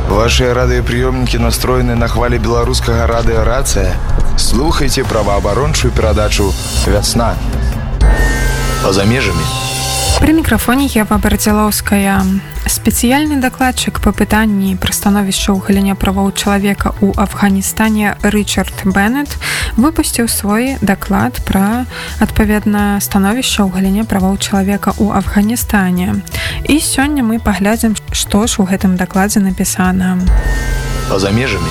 Ваши радыёпрыёмнікі настроены на хвалі беларускага радыёрацыя. Слухайте праваабарончую перадачу «Вясна». Па-за межамі. При микрофоне Ева Бардзялоўская. Спецыяльны дакладчык па пытанні пра становішча ў галіне правоў чалавека ў Афганістане Рычард Беннет выпусціў свой даклад пра адпаведна становішча ў галіне правоў чалавека ў Афганістане. І сёння мы паглядзім, што ж у гэтым дакладзе напісана. Па-за межамі.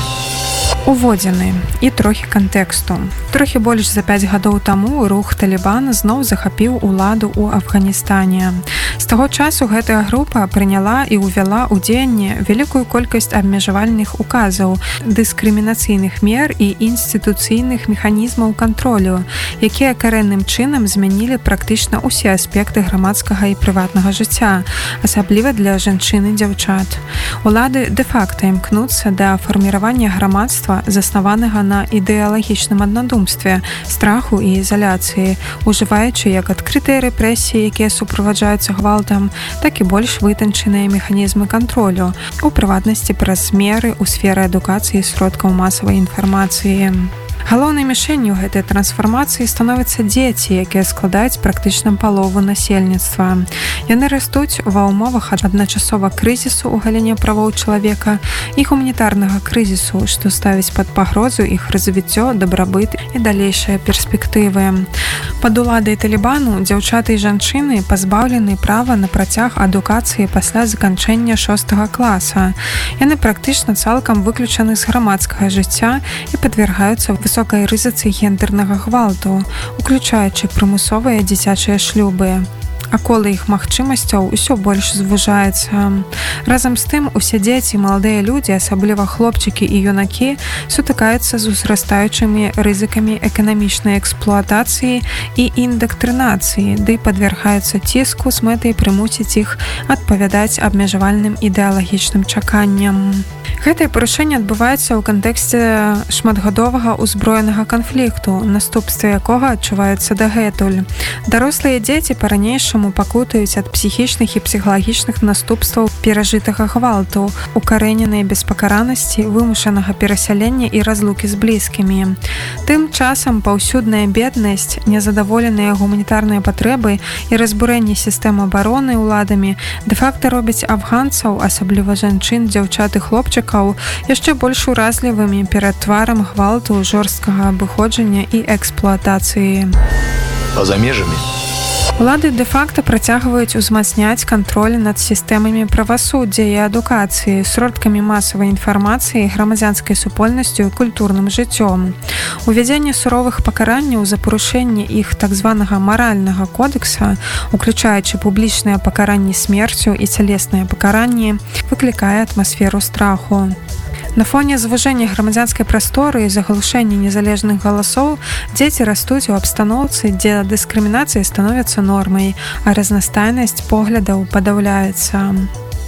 Уводзіны і трохі кантэксту. Трохі больш за 5 гадоў таму рух Талібан зноў захапіў уладу ў Афганістане. З таго часу гэтая група прыняла і ўвяла ў дзеянне вялікую колькасць абмежавальных указаў, дыскрымінацыйных мер і інстытуцыйных механізмаў кантролю, якія карэнным чынам змянілі практычна ўсе аспекты грамадскага і прыватнага жыцця, асабліва для жанчын і дзяўчат. Улады дэ-факта імкнуцца да фарміравання грамадства, заснаванага на ідэалагічным аднадумстве, страху і ізаляцыі, ужываючы як адкрытыя рэпрэсіі, якія суправаджаюцца гвалтам, так і больш вытанчаныя механізмы кантролю, у прыватнасці праз меры ў сферы адукацыі і сродкаў масавай інфармацыі. Галоўнай мішэнню гэтай трансфармацыі становяцца дзеці, якія складаюць практычна палову насельніцтва. Яны растуць ва ўмовах адначасова крызісу ў галіне правоў чалавека і гуманітарнага крызісу, што ставіць пад пагрозу іх развіццё, дабрабыт і далейшыя перспектывы. Пад уладай Талібану дзяўчаты і жанчыны пазбаўлены права на працяг адукацыі пасля заканчэння 6 класа. Яны практычна цалкам выключаны з грамадскага жыцця і падвяргаюцца высокай рызыцы гендэрнага гвалту, уключаючы прымусовыя дзіцячыя шлюбы. А колы іх магчымасцяў усё больш звужаецца. Разам з тым, усе дзеці і маладыя людзі, асабліва хлопчыкі і юнакі, сутыкаюцца з узрастаючымі рызыкамі эканамічнай эксплуатацыі і індактрынацыі, ды падвяргаюцца ціску з мэтай прымусіць іх адпавядаць абмежавальным ідэалагічным чаканням. Гэтае парушэнне адбываецца ў кантэксце шматгадовага ўзброенага канфлікту, наступствы якога адчуваюцца дагэтуль. Дарослыя дзеці па-ранейшаму пакутаюць ад псіхічных і псіхалагічных наступстваў перажытага гвалту, укарэненай беспакаранасці, вымушанага перасялення і разлукі з блізкімі. Тым часам паўсюдная беднасць, незадаволеныя гуманітарныя патрэбы і разбурэнне сістэм абароны ўладамі дэ-факта робяць афганцаў, асабліва жанчын, дзяўчат і хлопчыкаў, яшчэ больш уразлівымі перад тварам гвалту, жорсткага абыходжання і эксплуатацыі. Па-за межамі. Улады дэ-факта працягваюць узмацняць кантроль над сістэмамі правасуддзя і адукацыі, сродкамі масавай інфармацыі, грамадзянскай супольнасцю і культурным жыццём. Увядзенне суровых пакаранняў за парушэнне іх так званага маральнага кодекса, уключаючы публічныя пакаранні смерцю і цялесныя пакаранні, выклікае атмасферу страху. На фоне звужэння грамадзянскай прасторы і заглушэння незалежных галасоў дзеці растуць у абстаноўцы, дзе дыскрымінацыя становіцца нормай, а разнастайнасць поглядаў падаўляецца.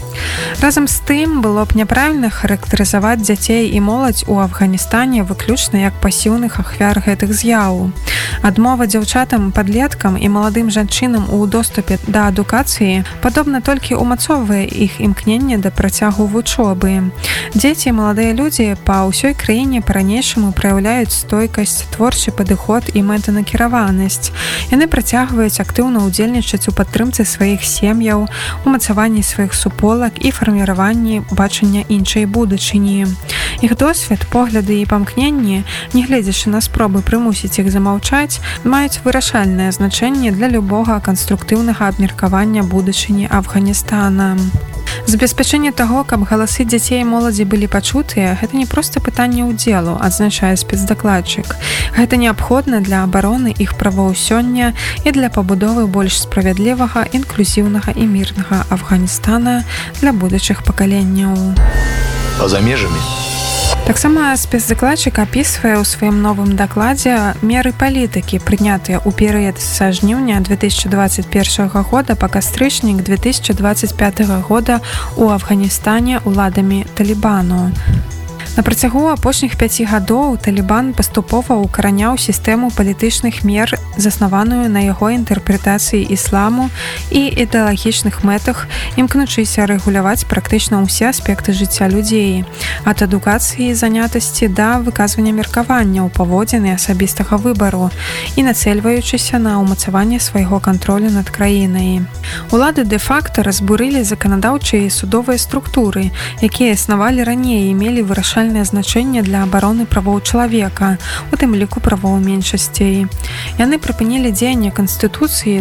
Разам з тым, было б няправільна характарызаваць дзяцей і моладзь у Афганістане выключна як пасіўных ахвяр гэтых з'яў. Адмова дзяўчатам, падлеткам і маладым жанчынам у доступе да адукацыі падобна толькі ўмацоўвае іх імкненне да працягу вучобы. Дзеці і маладыя людзі па ўсёй краіне па-ранейшаму праяўляюць стойкасць, творчы падыход і мэтанакіраванасць. Яны працягваюць актыўна ўдзельнічаць у падтрымцы сваіх сем'яў, умацаванні сваіх суполак і фарміраванні бачання іншай будучыні. Іх досвед, погляды і памкненні, нягледзячы на спробы прымусіць іх замаўчаць, маюць вырашальнае значэнне для любога канструктыўнага абмеркавання будучыні Афганістана. Забеспячэнне таго, каб галасы дзяцей і моладзі былі пачутыя, гэта не проста пытанне ўдзелу, адзначае спецдакладчык. Гэта неабходна для абароны іх правоў сёння і для пабудовы больш справядлівага, інклюзіўнага і мірнага Афганістана для будучых пакаленняў. Па-за межамі. Таксама спецдакладчык апісвае ў сваім новым дакладзе меры палітыкі, прынятыя ў перыяд са жніўня 2021 года па кастрычнік 2025 года ў Афганістане ўладамі Талібану. На працягу апошніх 5 гадоў Талібан паступова ўкараняў сістэму палітычных мер, заснаваную на яго інтэрпрэтацыі ісламу і ідэалагічных мэтах, імкнучыся рэгуляваць практычна ўсе аспекты жыцця людзей, ад адукацыі і занятасці да выказвання меркаванняў, паводзін і асабістага выбару, і нацельваючыся на ўмацаванне свайго кантролю над краінай. Улады дэ-факта разбурылі заканадаўчыя і судовыя структуры, якія існавалі раней і мелі вырашальнае значэнне для абароны правоў чалавека, у тым ліку правоў меншасцей. Яны прыпынілі дзеянне Канстытуцыі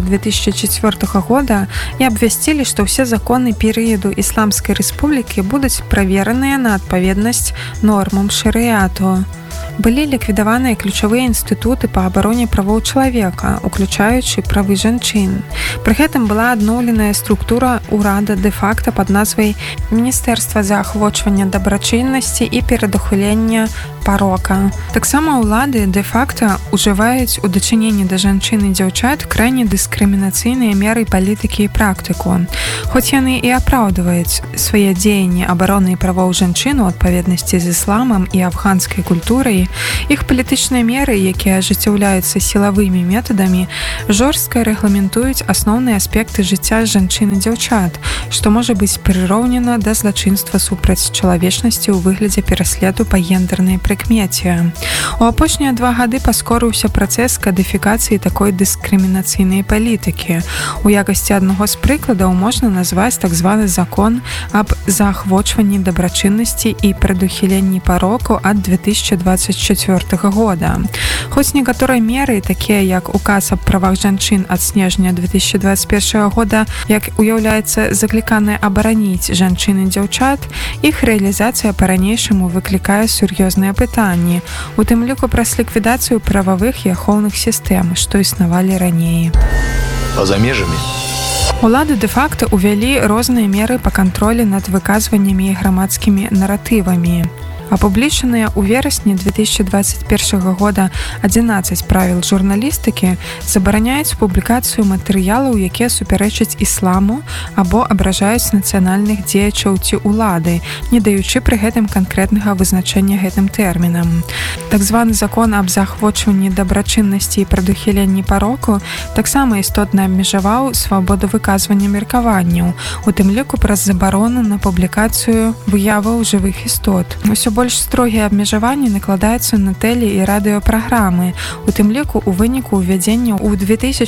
2004 года і абвясцілі, што ўсе законы перыяду Ісламскай рэспублікі будуць правераныя на адпаведнасць нормам шарыяту. Былі ліквідаваныя ключавыя інстытуты па абароне правоў чалавека, уключаючы правы жанчын. Пры гэтым была адноўленая структура ўрада дэ-факта пад назвай Міністэрства заахвочвання дабрачыннасці і перадухілення парока. Таксама ўлады дэ-факта ўжываюць у дачыненні да жанчын і дзяўчат крайне дыскрымінацыйныя меры палітыкі і практыку. Хоць яны і апраўдваюць свае дзеянні абароны правоў жанчын у адпаведнасці з ісламам і афганскай культурай, іх палітычныя меры, якія ажыццяўляюцца сілавымі метадамі, жорстка рэгламентуюць асноўныя аспекты жыцця жанчын і дзяўчат, што можа быць прыроўнена да злачынства супраць чалавечнасці ў выглядзе пераследу па гендернай прыкмеце. У апошнія 2 гады паскорыўся працэс кадыфікацыі такой дыскрымінацыйнай палітыкі. У якасці аднаго з прыкладаў можна назваць так званы закон аб заахвочванні дабрачыннасці і прадухіленні пароку ад 2024 года. Хоць некаторыя меры, такія як указ аб правах жанчын ад снежня 2021 года, як уяўляецца закліканае абараніць жанчын і дзяўчат, іх рэалізацыя па-ранейшаму выклікае сур'ёзныя пытанні, у тым ліку праз ліквідацыю прававых і ахоўных сістэм, што існавалі раней. Па-за межамі Улады дэ-факта ўвялі розныя меры па кантролі над выказваннямі і грамадскімі наратывамі. Апублічаныя ў верасні 2021 года 11 правіл журналістыкі забараняюць публікацыю матэрыялаў, якія супярэчаць ісламу або абражаюць нацыянальных дзеячаў ці ўлады, не даючы пры гэтым канкрэтнага вызначэння гэтым тэрмінам. Так званы закон аб заахвочванні дабрачыннасці і прадухіленні пароку таксама істотна абмежаваў свабоду выказвання меркаванняў, у тым ліку праз забарону на публікацыю выяваў жывых істот. Усё больш строгія абмежаванні накладаюцца на тэле- і радыёпраграмы, у тым ліку у выніку ўвядзення ў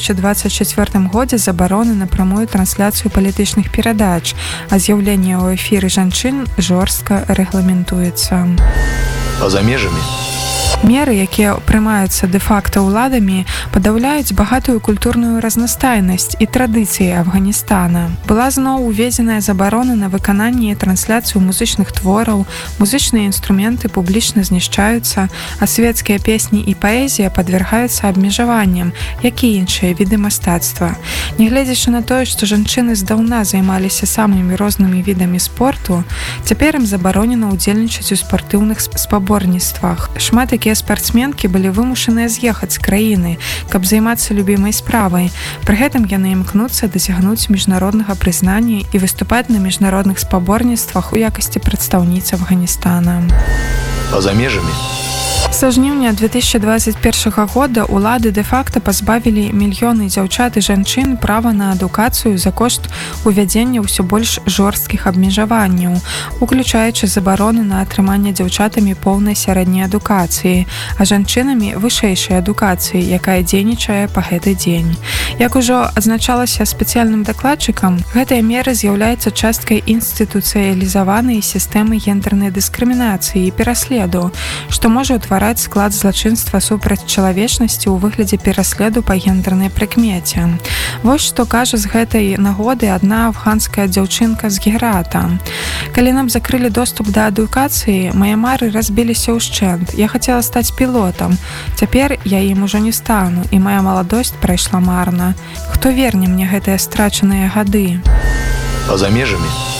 2024 годзе забароны на прамую трансляцыю палітычных перадач, а з'яўленне ў эфіры жанчын жорстка рэгламентуецца. Па-за межамі Меры, якія прымаюцца дэ-факта ўладамі, падаўляюць багатую культурную разнастайнасць і традыцыі Афганістана. Была зноў уведзеная забарона на выкананне і трансляцыю музычных твораў, музычныя інструменты публічна знішчаюцца, а свецкія песні і паэзія падвяргаюцца абмежаванням, як і іншыя віды мастацтва. Нягледзячы на тое, што жанчыны здаўна займаліся самымі рознымі відамі спорту, цяпер ім забаронена ўдзельнічаць у спартыўных спаборніцтвах. Шмат якія спартсменкі былі вымушаныя з'ехаць з краіны, каб займацца любімай справай. Пры гэтым яны імкнуцца дасягнуць міжнароднага прызнання і выступаць на міжнародных спаборніцтвах у якасці прадстаўніц Афганістана. Па-за межамі Са жніўня 2021 года улады дэ-факта пазбавілі мільёны дзяўчат і жанчын права на адукацыю за кошт увядзення ўсё больш жорсткіх абмежаванняў, уключаючы забароны на атрыманне дзяўчатамі поўнай сярэдняй адукацыі, а жанчынамі вышэйшай адукацыі, якая дзейнічае па гэты дзень. Як ужо адзначалася спецыяльным дакладчыкам, гэтая мера з'яўляецца часткай інстытуцыялізаванай сістэмы гендернай дыскрымінацыі і пераследу, што можа ўтвараць склад злачынства супраць чалавечнасці ў выглядзе пераследу па гендернай прыкмеце. Вось што кажа з гэтай нагоды адна афганская дзяўчынка з Герата. Калі нам закрылі доступ да адукацыі, мае мары разбіліся ўшчэнт. Я хацела стаць пілотам. Цяпер я ім ужо не стану, і моя маладосць прайшла марна. Хто верне мне гэтыя страчаныя гады? Па-за межамі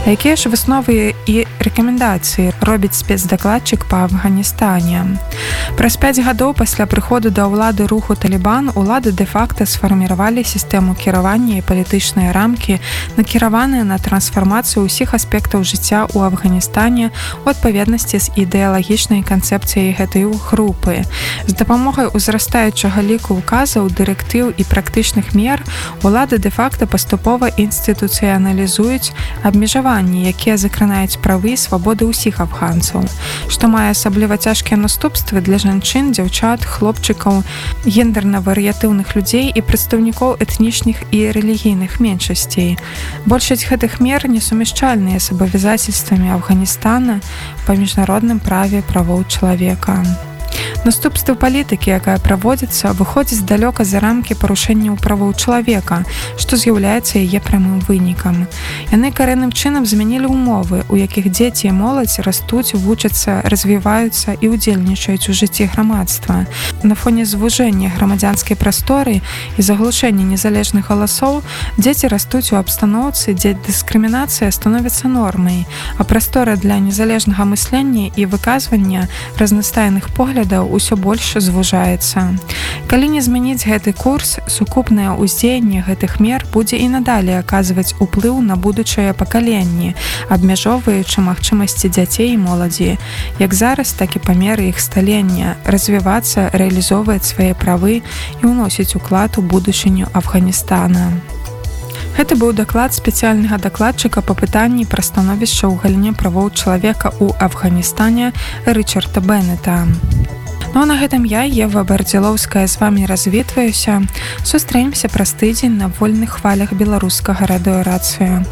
А якія ж высновы і рэкамендацыі робіць спецдакладчык па Афганістане? Праз 5 гадоў пасля прыходу да ўлады руху Талібан улады дэ-факта сфарміравалі сістэму кіравання і палітычныя рамкі, накіраваныя на трансфармацыю ўсіх аспектаў жыцця ў Афганістане у адпаведнасці з ідэалагічнай канцэпцыяй гэтай групы. З дапамогай узрастаючага ліку указаў, дырэктыў і практычных мер улады дэ-факта паступова інстытуцыяналізуюць абмежаванні, якія закранаюць правы і свабоды ўсіх афганцаў, што мае асабліва цяжкія наступствы для жанчын, дзяўчат, хлопчыкаў, гендэрна-варыятыўных людзей і прадстаўнікоў этнічных і рэлігійных меншасцей. Большасць гэтых мер несумяшчальныя з абавязацельствамі Афганістана па міжнародным праве правоў чалавека. Наступствы палітыкі, якая праводзіцца, выходзіць далёка за рамкі парушэнняў правоў чалавека, што з'яўляецца яе прамым вынікам. Яны карэнным чынам змянілі ўмовы, у якіх дзеці і моладзь растуць, вучацца, развіваюцца і ўдзельнічаюць у жыцці грамадства. На фоне звужэння грамадзянскай прасторы і заглушэння незалежных галасоў дзеці растуць у абстаноўцы, дзе дыскрымінацыя становіцца нормай, а прастора для незалежнага мыслення і выказвання разнастайных поглядаў ўсё больш звужаецца. Калі не змяніць гэты курс, сукупнае ўздзеянне гэтых мер будзе і надалей аказваць уплыў на будучыя пакаленні, абмяжоўваючы магчымасці дзяцей і моладзі, як зараз, так і па меры іх сталення, развівацца, рэалізоўваць свае правы і ўносіць уклад у будучыню Афганістана. Гэта быў даклад спецыяльнага дакладчыка па пытанні пра становішча ў галіне правоў чалавека ў Афганістане Рычарда Беннета. Ну а на гэтым я, Ева Бардзілоўская, з вамі развітваюся. Сустрэнемся праз тыдзень на вольных хвалях беларускага радыёрацыю.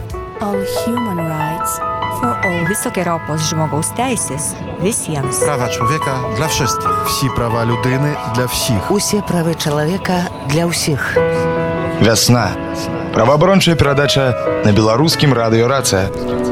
Wysokie żmogausteises visiems. Prawa człowieka dla wszystkich. Всі права людини для всіх. Усе правы чалавека для ўсіх. Вясна. Праваабарончая перадача на беларускім радыёрацыя.